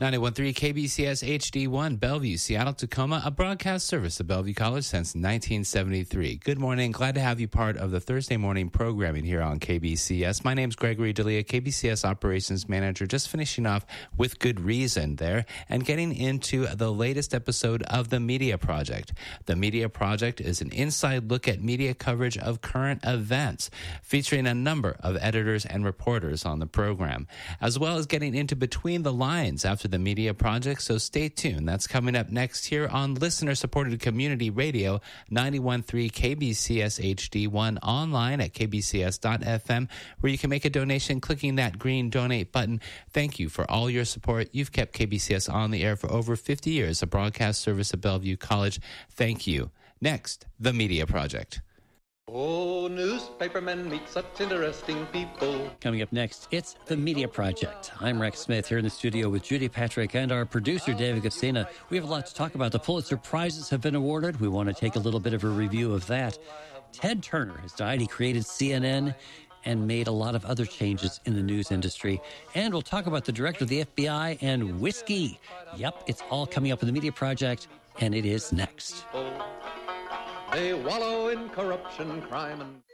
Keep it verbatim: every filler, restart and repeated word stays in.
ninety-one point three K B C S H D one, Bellevue, Seattle, Tacoma, a broadcast service of Bellevue College since nineteen seventy-three. Good morning. Glad to have you part of the Thursday morning programming here on K B C S. My name's Gregory D'Elia, K B C S Operations Manager, just finishing off with Good Reason there and getting into the latest episode of The Media Project. The Media Project is an inside look at media coverage of current events, featuring a number of editors and reporters on the program, as well as getting into between the lines after the Media Project, so stay tuned. That's coming up next here on listener-supported community radio, ninety-one point three K B C S H D one, online at k b c s dot f m, where you can make a donation clicking that green donate button. Thank you for all your support. You've kept K B C S on the air for over fifty years, a broadcast service of Bellevue College. Thank you. Next, The Media Project. Oh, newspapermen meet such interesting people. Coming up next, it's The Media Project. I'm Rex Smith here in the studio with Judy Patrick and our producer, David Gacina. We have a lot to talk about. The Pulitzer Prizes have been awarded. We want to take a little bit of a review of that. Ted Turner has died. He created C N N and made a lot of other changes in the news industry. And we'll talk about the director of the F B I and whiskey. Yep, it's all coming up in The Media Project, and it is next. They wallow in corruption, crime, and...